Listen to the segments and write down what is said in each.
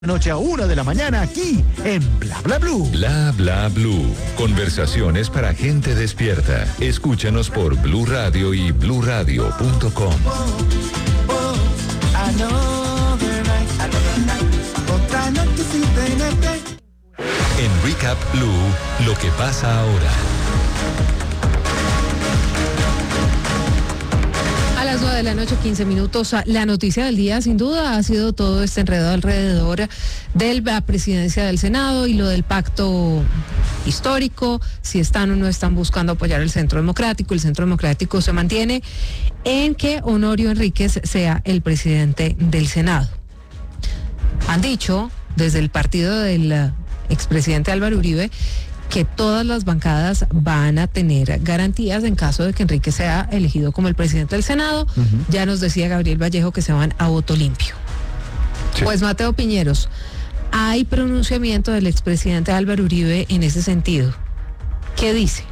Noche a 1 de la mañana aquí en Bla Bla Blue. Bla Bla Blue. Conversaciones para gente despierta. Escúchanos por Blue Radio y bluradio.com. En Recap Blue, lo que pasa ahora. A las 9 de la noche, 15 minutos. La noticia del día, sin duda, ha sido todo este enredo alrededor de la presidencia del Senado y lo del pacto histórico, si están o no están buscando apoyar el Centro Democrático. El Centro Democrático se mantiene en que Honorio Enríquez sea el presidente del Senado. Han dicho desde el partido del expresidente Álvaro Uribe que todas las bancadas van a tener garantías en caso de que Enríquez sea elegido como el presidente del Senado. Ya nos decía Gabriel Vallejo que se van a voto limpio. Sí. Pues Mateo Piñeros, hay pronunciamiento del expresidente Álvaro Uribe en ese sentido. ¿Qué dice?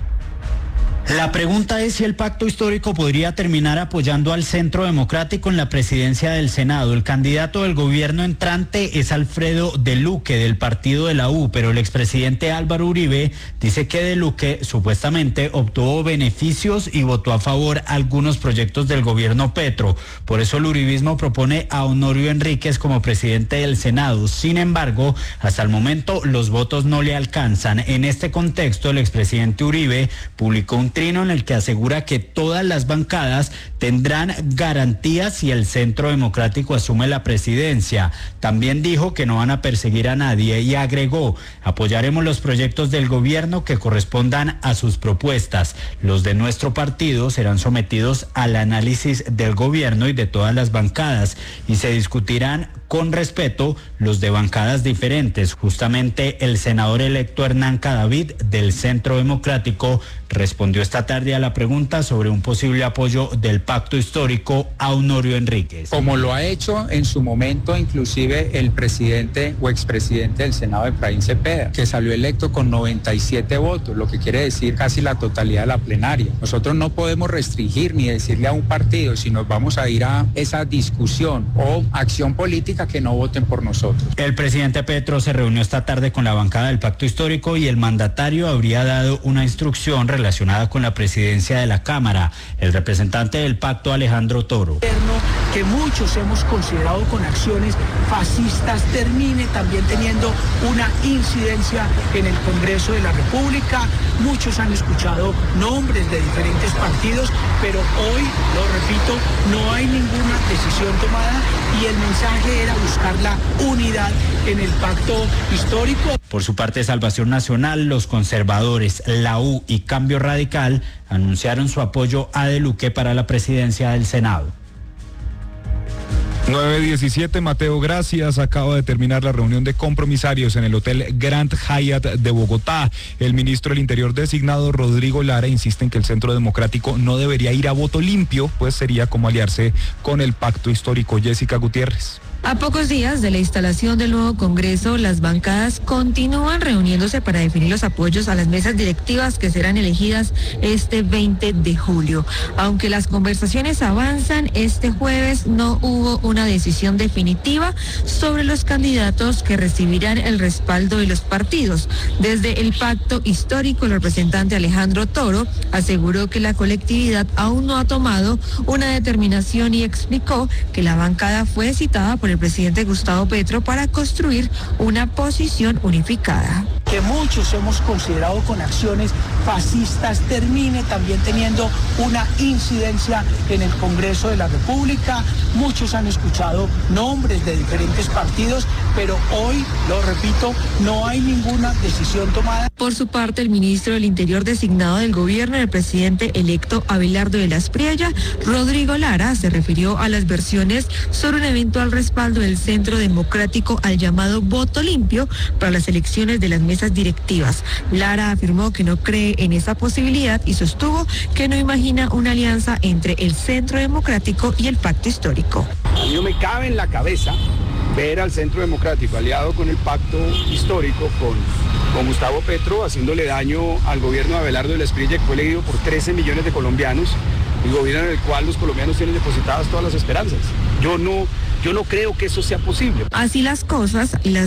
La pregunta es si el pacto histórico podría terminar apoyando al Centro Democrático en la presidencia del Senado. El candidato del gobierno entrante es Alfredo De Luque, del partido de la U, pero el expresidente Álvaro Uribe dice que De Luque supuestamente obtuvo beneficios y votó a favor algunos proyectos del gobierno Petro. Por eso el uribismo propone a Honorio Enríquez como presidente del Senado. Sin embargo, hasta el momento los votos no le alcanzan. En este contexto, el expresidente Uribe publicó un en el que asegura que todas las bancadas tendrán garantías si el Centro Democrático asume la presidencia. También dijo que no van a perseguir a nadie y agregó: apoyaremos los proyectos del gobierno que correspondan a sus propuestas. Los de nuestro partido serán sometidos al análisis del gobierno y de todas las bancadas y se discutirán con respeto los de bancadas diferentes. Justamente el senador electo Hernán Cadavid del Centro Democrático respondió esta tarde a la pregunta sobre un posible apoyo del pacto histórico a Honorio Enríquez. Como lo ha hecho en su momento inclusive el presidente o expresidente del Senado, Efraín Cepeda, que salió electo con 97 votos, lo que quiere decir casi la totalidad de la plenaria. Nosotros no podemos restringir ni decirle a un partido si nos vamos a ir a esa discusión o acción política que no voten por nosotros. El presidente Petro se reunió esta tarde con la bancada del pacto histórico y el mandatario habría dado una instrucción relacionada con la presidencia de la Cámara. El representante del pacto, Alejandro Toro. Que muchos hemos considerado con acciones fascistas termine también teniendo una incidencia en el Congreso de la República. Muchos han escuchado nombres de diferentes partidos, pero hoy, lo repito, no hay ninguna decisión tomada y el mensaje era buscar la unidad en el pacto histórico. Por su parte, Salvación Nacional, los conservadores, la U y Cambio Radical anunciaron su apoyo a De Luque para la presidencia del Senado. 9:17, Mateo, gracias. Acaba de terminar la reunión de compromisarios en el Hotel Grand Hyatt de Bogotá. El ministro del Interior designado, Rodrigo Lara, insiste en que el Centro Democrático no debería ir a voto limpio, pues sería como aliarse con el pacto histórico. Jessica Gutiérrez. A pocos días de la instalación del nuevo Congreso, las bancadas continúan reuniéndose para definir los apoyos a las mesas directivas que serán elegidas este 20 de julio. Aunque las conversaciones avanzan, este jueves no hubo una decisión definitiva sobre los candidatos que recibirán el respaldo de los partidos. Desde el pacto histórico, el representante Alejandro Toro aseguró que la colectividad aún no ha tomado una determinación y explicó que la bancada fue citada por el presidente Gustavo Petro para construir una posición unificada. Que muchos hemos considerado con acciones fascistas termine también teniendo una incidencia en el Congreso de la República. Muchos han escuchado nombres de diferentes partidos, pero hoy, lo repito, no hay ninguna decisión tomada. Por su parte, el ministro del Interior designado del gobierno, el presidente electo Abelardo de la Espriella, Rodrigo Lara, se refirió a las versiones sobre un eventual respaldo del Centro Democrático al llamado voto limpio para las elecciones de las mesas directivas. Lara afirmó que no cree en esa posibilidad y sostuvo que no imagina una alianza entre el Centro Democrático y el pacto histórico. A mí no me cabe en la cabeza ver al Centro Democrático aliado con el pacto histórico, con Gustavo Petro, haciéndole daño al gobierno de Abelardo de la Espriella, que fue elegido por 13 millones de colombianos, y gobierno en el cual los colombianos tienen depositadas todas las esperanzas. Yo no creo que eso sea posible. Así las cosas, las